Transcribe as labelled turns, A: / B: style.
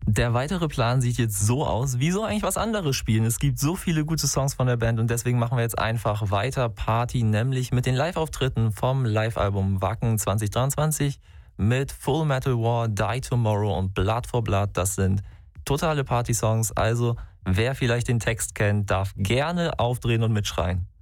A: Der weitere Plan sieht jetzt so aus, wieso eigentlich was anderes spielen? Es gibt so viele gute Songs von der Band und deswegen machen wir jetzt einfach weiter Party, nämlich mit den Live-Auftritten vom Live-Album Wacken 2023 mit Full Metal War, Die Tomorrow und Blood for Blood. Das sind totale Party-Songs, also wer vielleicht den Text kennt, darf gerne aufdrehen und mitschreien.